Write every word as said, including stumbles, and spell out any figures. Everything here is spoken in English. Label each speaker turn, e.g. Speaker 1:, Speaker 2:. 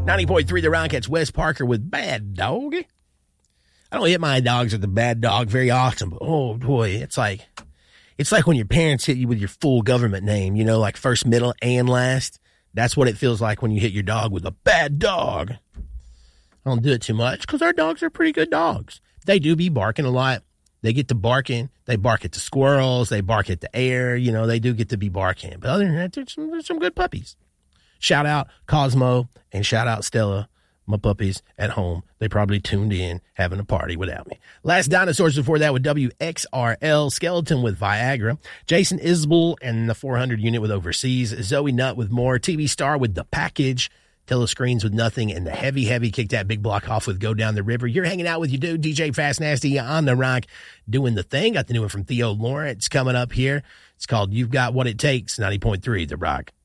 Speaker 1: ninety point three The Rock. It's Wes Parker with Bad Dog. I don't hit my dogs with the bad dog very often, but oh boy, it's like, it's like when your parents hit you with your full government name, you know, like first, middle, and last. That's what it feels like when you hit your dog with a bad dog. I don't do it too much because our dogs are pretty good dogs. They do be barking a lot. They get to barking. They bark at the squirrels. They bark at the air. You know, they do get to be barking. But other than that, there's some, there's some good puppies. Shout out Cosmo and shout out Stella, my puppies at home. They probably tuned in having a party without me. Last Dinosaurs before that with W X R L, Skeleton with Viagra, Jason Isbell and the four hundred unit with Overseas, Zoe Nutt with More, T V Star with The Package, Telescreens with Nothing, and the Heavy Heavy kicked that big block off with Go Down the River. You're hanging out with your dude, D J Fast Nasty on the Rock, doing the thing. Got the new one from Theo Lawrence coming up here. It's called You've Got What It Takes, ninety point three The Rock.